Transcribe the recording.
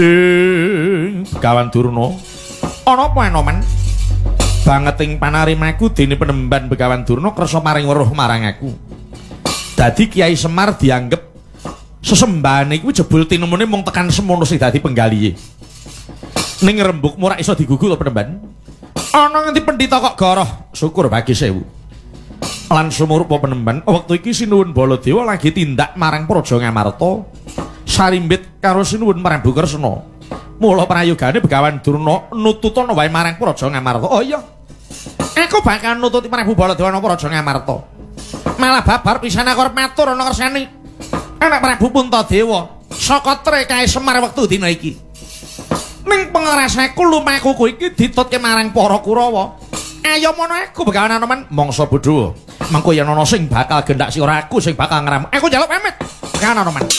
Begawan Durna. Ana apa enoman? Bangeting panarimaku dene Penemban Begawan Durna kersa maring weruh marang aku. Dadi Kiai Semar dianggep sesembahane kuwi jebul tinemune mung tekan semono sing dadi penggalihe. Ning rembugmu ora iso digugul Penemban. Ana ngendi pendhita kok goroh? Syukur bagi sewu. Lan sumurupa Penemban, wektu iki Sinuwun Baladewa lagi tindak marang Praja Ngamarta. Sarimbit karo Sinuwun Prabu Kresna. Mula prayogane Begawan Durna nututana wae marang Praja Ngamarta. Oh iya. Aku bakal nututi Prabu Baladewa nang Praja Ngamarta. Malah babar pisan aku arep matur ana kersane anak Prabu Puntadewa saka Trekae Semar wektu dina iki. Ning pangarasaku lumaku kuwi iki ditutke marang para Kurawa. Ayo mono aku Begawan Anoman mangsa bodho. Mengko yen ana sing bakal gendak sira aku sing bakal ngramu. Aku njaluk pamit. Begawan Anoman.